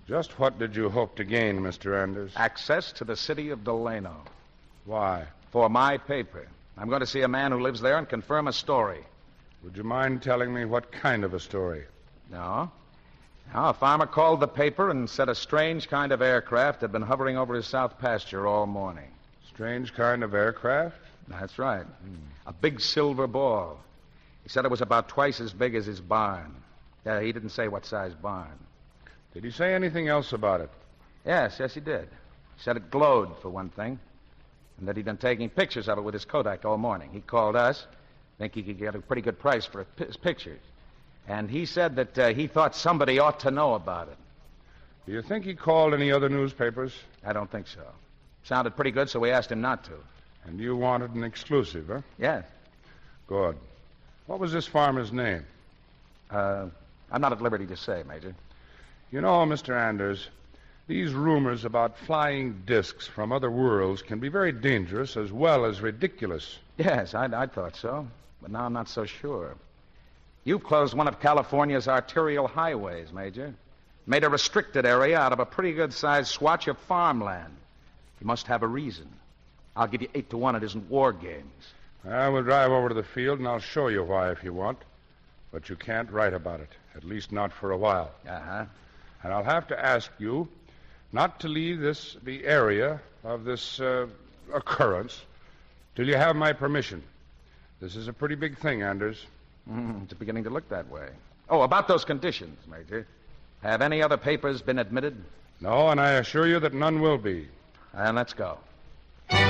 Just what did you hope to gain, Mr. Anders? Access to the city of Delano. Why? For my paper. I'm going to see a man who lives there and confirm a story. Would you mind telling me what kind of a story? No. Now, a farmer called the paper and said a strange kind of aircraft had been hovering over his south pasture all morning. Strange kind of aircraft? That's right. A big silver ball. He said it was about twice as big as his barn. Yeah, he didn't say what size barn. Did he say anything else about it? Yes, he did. He said it glowed, for one thing, and that he'd been taking pictures of it with his Kodak all morning. He called us, think he could get a pretty good price for his pictures. And he said that he thought somebody ought to know about it. Do you think he called any other newspapers? I don't think so. Sounded pretty good, so we asked him not to. And you wanted an exclusive, huh? Yes. Good. What was this farmer's name? I'm not at liberty to say, Major. You know, Mr. Anders, these rumors about flying discs from other worlds can be very dangerous as well as ridiculous. Yes, I thought so. But now I'm not so sure. You've closed one of California's arterial highways, Major. Made a restricted area out of a pretty good-sized swatch of farmland. You must have a reason. I'll give you 8-1 it isn't war games. We'll drive over to the field, and I'll show you why if you want. But you can't write about it, at least not for a while. Uh-huh. And I'll have to ask you not to leave the area of this occurrence till you have my permission. This is a pretty big thing, Anders. It's beginning to look that way. Oh, about those conditions, Major. Have any other papers been admitted? No, and I assure you that none will be. And let's go.